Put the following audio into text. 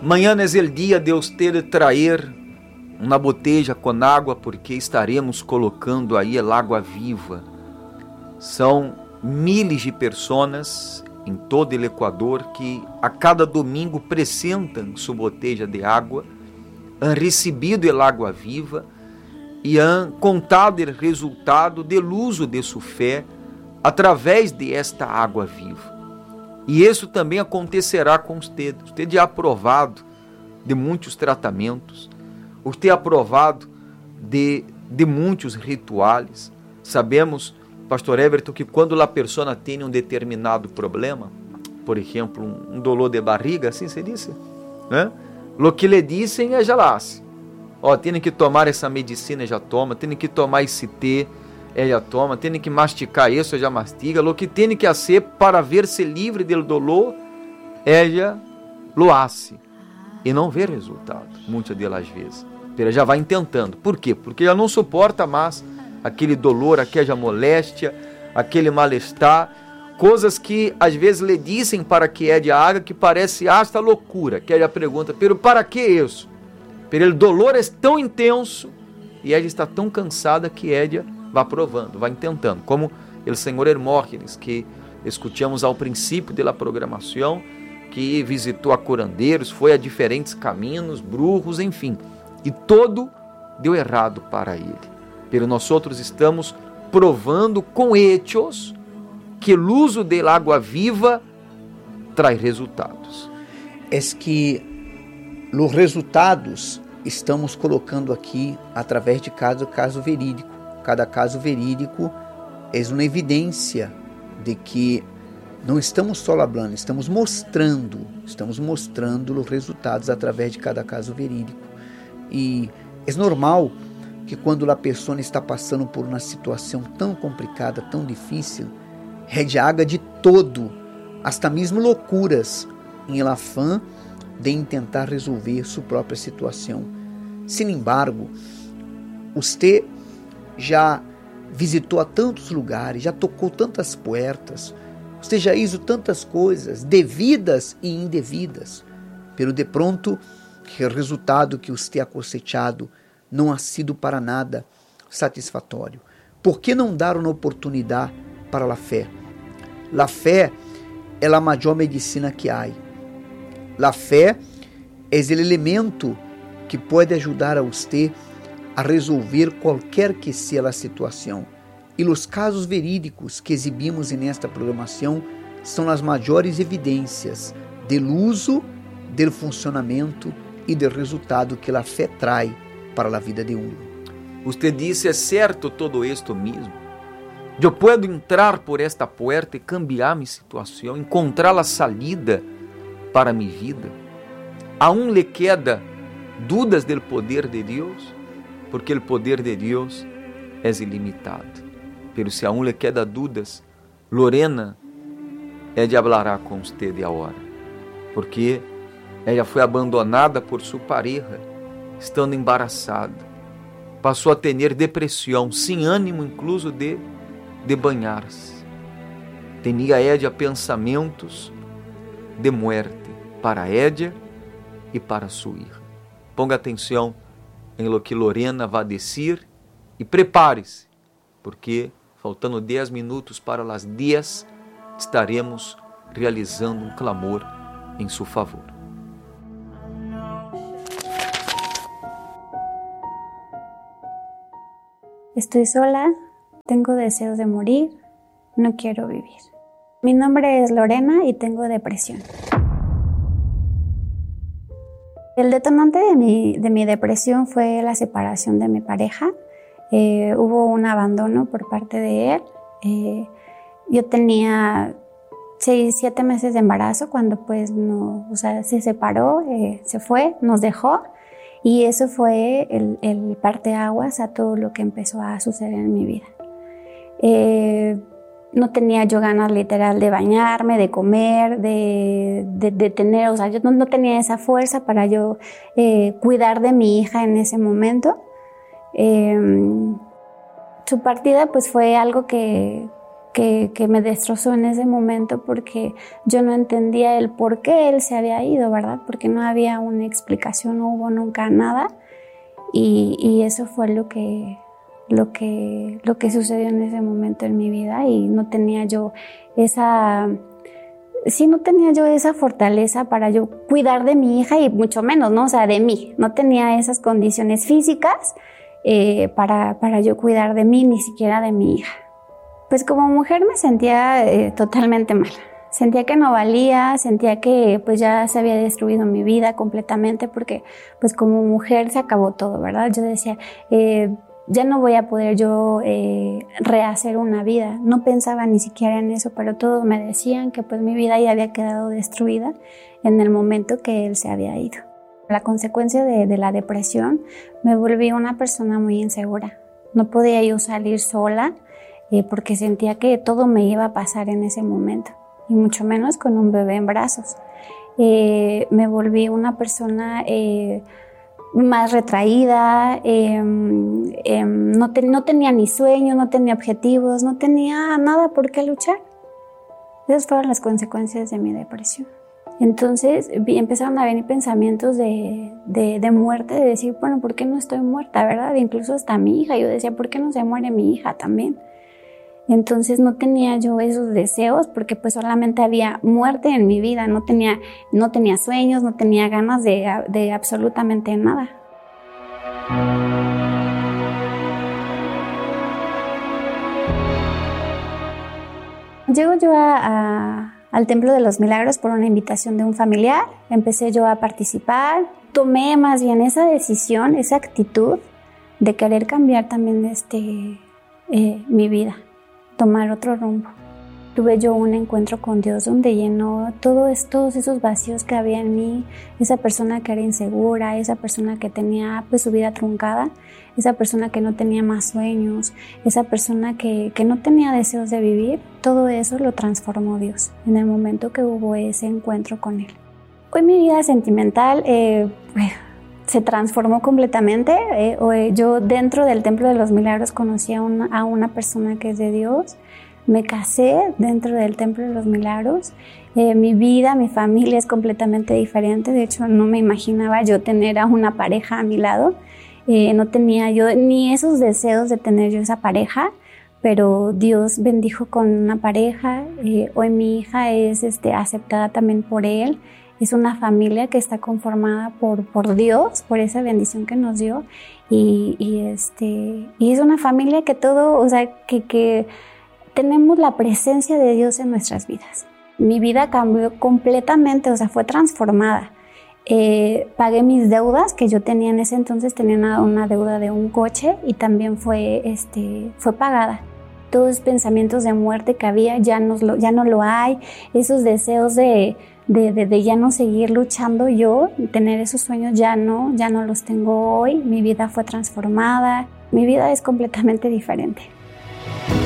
Mañana é o dia de usted trazer uma botella com água, porque estaremos colocando aí el água viva. São miles de pessoas em todo o Equador que a cada domingo apresentam sua botella de água, han recebido el água viva e han contado o resultado do uso de sua fé através de esta água viva. E isso também acontecerá com você. Você já é aprovado de muitos tratamentos, você é aprovado de muitos rituais. Sabemos, pastor Everton, que quando a pessoa tem um determinado problema, por exemplo, um dolor de barriga, assim se diz, né? O que lhe dizem é já lá. Tem que tomar essa medicina, já toma, tem que tomar esse té, já toma, tem que masticar isso, já mastiga, o que tem que fazer para ver-se livre do dolor, ela lo hace, e não vê resultado, muitas delas vezes. Ela já vai tentando. Por quê? Porque ela não suporta mais aquele dolor, aquela moléstia, aquele mal-estar, coisas que às vezes lhe dizem para que é de água, que parece hasta loucura, que ela pergunta, pero para que isso? Pero o dolor é tão intenso, e ela está tão cansada que ela vai provando, vai tentando, como o senhor Hermógenes, que escutamos ao princípio da programação, que visitou a curandeiros, foi a diferentes caminhos, brujos, enfim, e todo deu errado para ele. Pero nós outros estamos provando com hechos que o uso da água viva traz resultados. É que os resultados estamos colocando aqui através de cada caso verídico. Cada caso verídico é uma evidência de que não estamos só falando, estamos mostrando os resultados através de cada caso verídico. E é normal que quando a pessoa está passando por uma situação tão complicada, tão difícil, haga de todo, hasta mesmo loucuras, em el afã de tentar resolver sua própria situação. Sin embargo, você já visitou a tantos lugares, já tocou tantas portas, você já hizo tantas coisas, devidas e indevidas, pero de pronto, o resultado que você ha cosechado não ha sido para nada satisfatório. Por que não dar uma oportunidade para a fé? A fé é a maior medicina que há. A fé é o elemento que pode ajudar a você a resolver qualquer que seja a situação. E os casos verídicos que exibimos nesta programação são as maiores evidências do uso, do funcionamento e do resultado que a fé traz para a vida de um. Você disse, é certo todo isto mesmo? Eu posso entrar por esta porta e cambiar minha situação, encontrar a salida para minha vida? Aún lhe queda dúvidas do poder de Deus? Porque o poder de Deus é ilimitado. Pero se aún lhe queda dúvidas, Lorena hablará com você agora, porque ela foi abandonada por sua pareja, estando embaraçada, passou a ter depressão, sem ânimo incluso de banhar-se. Tinha Édia pensamentos de muerte para Édia e para sua irmã. Ponga atenção em lo que Lorena vai dizer e prepare-se, porque faltando 10 minutos para as 10, estaremos realizando um clamor em seu favor. Estoy sola, tengo deseos de morir, no quiero vivir. Mi nombre es Lorena y tengo depresión. El detonante de mi depresión fue la separación de mi pareja. Hubo un abandono por parte de él. Yo tenía 6-7 meses de embarazo cuando pues no, se separó, se fue, nos dejó. Y eso fue el parteaguas a todo lo que empezó a suceder en mi vida. No tenía yo ganas literal de bañarme, de comer, de tener, yo no tenía esa fuerza para yo cuidar de mi hija en ese momento. Su partida pues fue algo que que me destrozó en ese momento porque yo no entendía el por qué él se había ido, ¿verdad? Porque no había una explicación, no hubo nunca nada y eso fue lo que sucedió en ese momento en mi vida y no tenía yo esa fortaleza para yo cuidar de mi hija y mucho menos, ¿no? O sea, de mí. No tenía esas condiciones físicas para yo cuidar de mí, ni siquiera de mi hija. Pues como mujer me sentía totalmente mal. Sentía que no valía, sentía que pues ya se había destruido mi vida completamente porque pues como mujer se acabó todo, ¿verdad? Yo decía, ya no voy a poder yo rehacer una vida. No pensaba ni siquiera en eso, pero todos me decían que pues mi vida ya había quedado destruida en el momento que él se había ido. La consecuencia de la depresión me volví una persona muy insegura. No podía yo salir sola porque sentía que todo me iba a pasar en ese momento, y mucho menos con un bebé en brazos. Me volví una persona más retraída, no tenía ni sueños, no tenía objetivos, no tenía nada por qué luchar. Esas fueron las consecuencias de mi depresión. Entonces empezaron a venir pensamientos de muerte, de decir, bueno, ¿por qué no estoy muerta, verdad? Incluso hasta mi hija, yo decía, ¿por qué no se muere mi hija también? Entonces no tenía yo esos deseos porque pues solamente había muerte en mi vida, no tenía sueños, no tenía ganas de absolutamente nada. Llego yo al Templo de los Milagros por una invitación de un familiar, empecé yo a participar, tomé más bien esa decisión, esa actitud de querer cambiar también mi vida, tomar otro rumbo. Tuve yo un encuentro con Dios donde llenó todos esos vacíos que había en mí, esa persona que era insegura, esa persona que tenía pues su vida truncada, esa persona que no tenía más sueños, esa persona que no tenía deseos de vivir. Todo eso lo transformó Dios en el momento que hubo ese encuentro con Él. Hoy mi vida sentimental se transformó completamente. Yo dentro del Templo de los Milagros conocí a una persona que es de Dios. Me casé dentro del Templo de los Milagros. Mi vida, mi familia es completamente diferente. De hecho, no me imaginaba yo tener a una pareja a mi lado. No tenía yo ni esos deseos de tener yo esa pareja, pero Dios bendijo con una pareja. Hoy mi hija es aceptada también por Él. Es una familia que está conformada por Dios, por esa bendición que nos dio. Y es una familia que que tenemos la presencia de Dios en nuestras vidas. Mi vida cambió completamente, fue transformada. Pagué mis deudas que yo tenía en ese entonces, tenía una deuda de un coche y también fue pagada. Todos los pensamientos de muerte que había ya no lo hay, esos deseos de ya no seguir luchando yo, tener esos sueños ya no los tengo hoy. Mi vida fue transformada, mi vida es completamente diferente.